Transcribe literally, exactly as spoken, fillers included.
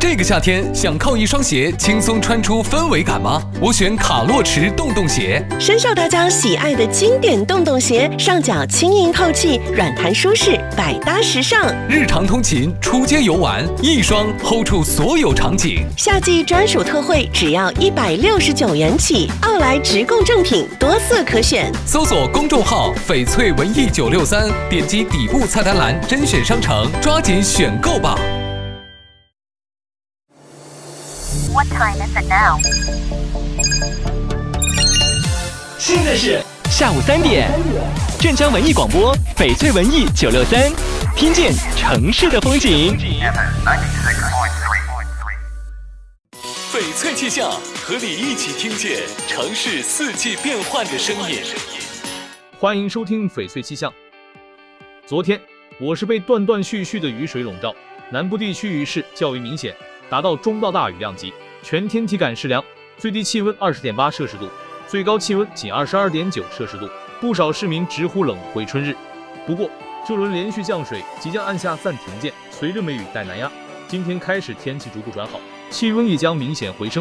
这个夏天想靠一双鞋轻松穿出氛围感吗？我选卡洛驰洞洞鞋， 深受大家喜爱的经典洞洞鞋，上脚轻盈透气，软弹舒适，百搭时尚。 日常通勤、出街游玩，一双 hold 住所有场景。 夏季专属特惠，只要一百六十九元起。奥莱直供正品，多色可选。 搜索公众号“翡翠文艺九六三”，点击底部菜单栏甄选商城，抓紧选购吧。 What time is it now? 现在是下午三点，镇江文艺广播，翡翠文艺九六三，听见城市的风景。 翡翠气象，和你一起听见城市四季变换的声音。 欢迎收听翡翠气象。昨天我是被断断续续的雨水笼罩，南部地区雨势较为明显，达到中到大雨量级，全天体感适凉，最低气温 二十点八摄氏度，最高气温仅 二十二点九摄氏度，不少市民直呼冷回春日。不过这轮连续降水即将按下暂停键，随着梅雨带南压，今天开始天气逐步转好，气温也将明显回升。